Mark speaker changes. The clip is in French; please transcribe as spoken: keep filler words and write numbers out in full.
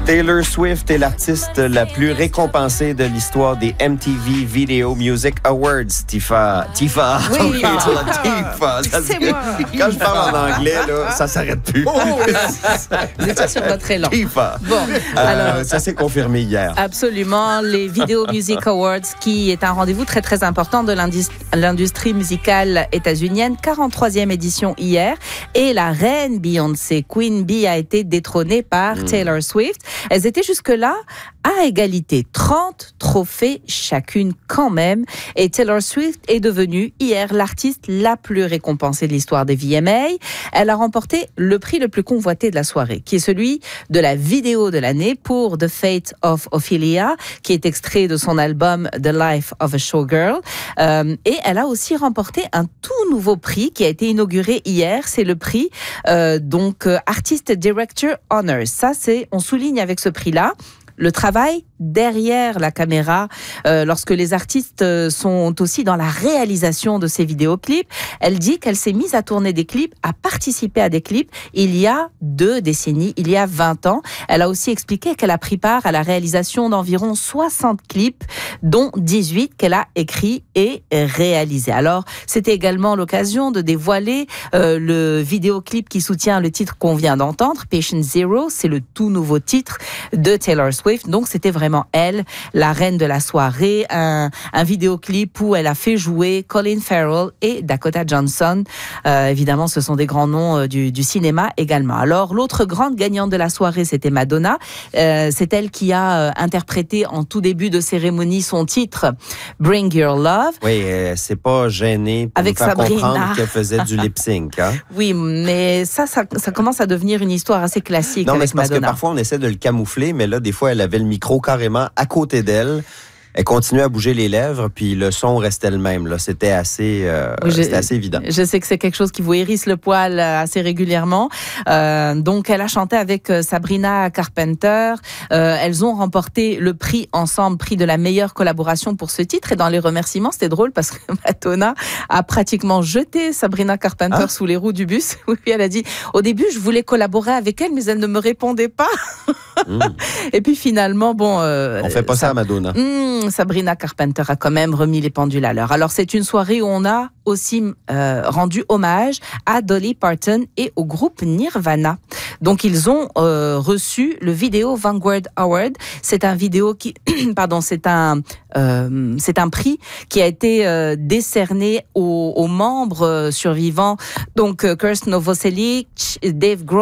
Speaker 1: Taylor Swift est l'artiste la plus récompensée de l'histoire des M T V Video Music Awards. Tifa. Tifa.
Speaker 2: Oui.
Speaker 1: Tifa. Ça,
Speaker 2: C'est moi.
Speaker 1: Quand je parle en anglais, là, ça s'arrête plus.
Speaker 2: Oh, vous étiez sur votre élan.
Speaker 1: Tifa.
Speaker 2: Bon,
Speaker 1: Euh,
Speaker 2: alors...
Speaker 1: ça s'est confirmé hier.
Speaker 2: Absolument, les Video Music Awards qui est un rendez-vous très très important de l'indus- l'industrie musicale états-unienne, quarante-troisième édition hier, et la reine Beyoncé, Queen Bee, a été détrônée par mmh. Taylor Swift. Elles étaient jusque-là à égalité, trente trophées chacune quand même, et Taylor Swift est devenue hier l'artiste la plus récompensée de l'histoire des V M A. Elle a remporté le prix le plus convoité de la soirée, qui est celui de la vidéo de l'année pour The Fate of Ophelia, qui est extrait de son album The Life of a Showgirl. Euh, et elle a aussi remporté un tout nouveau prix qui a été inauguré hier. C'est le prix euh, donc euh, Artist Director Honors. Ça, c'est, on souligne avec ce prix-là le travail derrière la caméra, euh, lorsque les artistes euh, sont aussi dans la réalisation de ces vidéoclips. Elle dit qu'elle s'est mise à tourner des clips, à participer à des clips il y a deux décennies, il y a vingt ans. Elle a aussi expliqué qu'elle a pris part à la réalisation d'environ soixante clips, dont dix-huit qu'elle a écrits et réalisés. Alors, c'était également l'occasion de dévoiler euh, le vidéoclip qui soutient le titre qu'on vient d'entendre, Patient Zero. C'est le tout nouveau titre de Taylor Swift. Donc, c'était vraiment elle, la reine de la soirée, un, un vidéoclip où elle a fait jouer Colin Farrell et Dakota Johnson. Euh, évidemment, ce sont des grands noms euh, du, du cinéma également. Alors, l'autre grande gagnante de la soirée, c'était Madonna. Euh, c'est elle qui a euh, interprété en tout début de cérémonie son titre Bring Your Love.
Speaker 1: Oui, elle s'est pas gênée pour
Speaker 2: avec
Speaker 1: nous faire
Speaker 2: Sabrina.
Speaker 1: comprendre qu'elle faisait du lip-sync. Hein?
Speaker 2: Oui, mais ça, ça, ça commence à devenir une histoire assez classique
Speaker 1: non,
Speaker 2: avec
Speaker 1: mais c'est parce
Speaker 2: Madonna.
Speaker 1: que parfois, on essaie de le camoufler, mais là, des fois, elle avait le micro carrément à côté d'elle. Elle continuait à bouger les lèvres, puis le son restait le même. Là. C'était assez, euh,
Speaker 2: oui, je,
Speaker 1: c'était assez évident.
Speaker 2: Je sais que c'est quelque chose qui vous hérisse le poil assez régulièrement. Euh, donc, elle a chanté avec Sabrina Carpenter. Euh, elles ont remporté le prix ensemble, prix de la meilleure collaboration pour ce titre. Et dans les remerciements, c'était drôle parce que Madonna a pratiquement jeté Sabrina Carpenter ah. sous les roues du bus. Oui, elle a dit, au début, je voulais collaborer avec elle, mais elle ne me répondait pas. Mmh. Et puis finalement, bon... Euh,
Speaker 1: on fait pas ça, ça à Madonna.
Speaker 2: Mmh, Sabrina Carpenter a quand même remis les pendules à l'heure. Alors, c'est une soirée où on a aussi euh, rendu hommage à Dolly Parton et au groupe Nirvana. Donc, ils ont euh, reçu le Video Vanguard Award. C'est un vidéo qui, pardon, c'est un, euh, c'est un prix qui a été euh, décerné aux, aux membres survivants. Donc, Kirsten Novoselic, Dave Grohl,